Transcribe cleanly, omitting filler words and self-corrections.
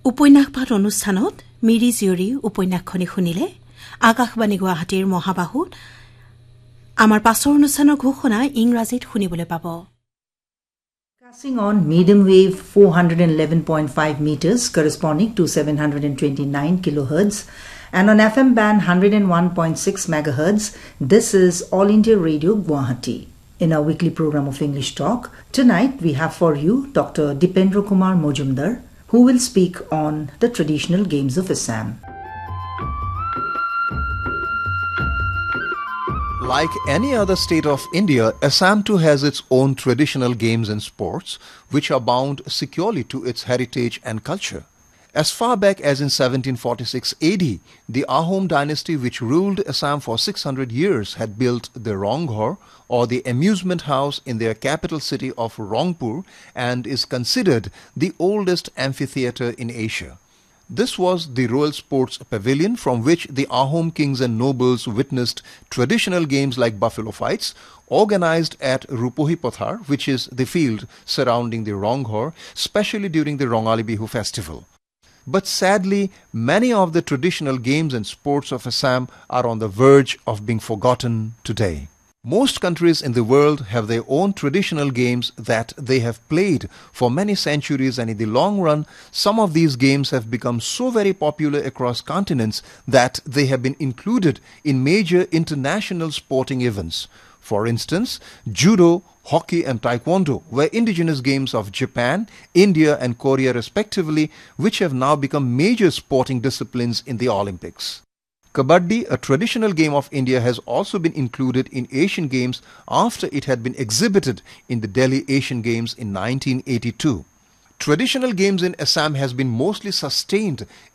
উপন্যাসপাঠ অনুষ্ঠানত মিৰি জীয়ৰী উপন্যাসখনি শুনিলে আকাশবাণী গুৱাহাটীৰ মহাবাহুত আমাৰ পাছৰ অনুষ্ঠানৰ ঘোষণা ইংৰাজীত শুনিবলৈ পাব। Passing on medium wave 411.5 meters corresponding to 729 kilohertz and on FM band 101.6 megahertz, this is All India Radio Guwahati. In our weekly program of English Talk, tonight we have for you Dr. Dipendra Kumar Mojumdar, who will speak on the traditional games of Assam. Like any other state of India, Assam too has its own traditional games and sports, which are bound securely to its heritage and culture. As far back as in 1746 AD, the Ahom dynasty, which ruled Assam for 600 years, had built the Ronghor, or the amusement house, in their capital city of Rangpur, and is considered the oldest amphitheatre in Asia. This was the royal sports pavilion from which the Ahom kings and nobles witnessed traditional games like buffalo fights, organized at Rupohi Pathar, which is the field surrounding the Ronghor, especially during the Rongali Bihu festival. But sadly, many of the traditional games and sports of Assam are on the verge of being forgotten today. Most countries in the world have their own traditional games that they have played for many centuries, and in the long run, some of these games have become so very popular across continents that they have been included in major international sporting events. For instance, judo, hockey and taekwondo were indigenous games of Japan, India and Korea respectively, which have now become major sporting disciplines in the Olympics. Kabaddi, a traditional game of India, has also been included in Asian Games after it had been exhibited in the Delhi Asian Games in 1982. Traditional games in Assam has been mostly sustained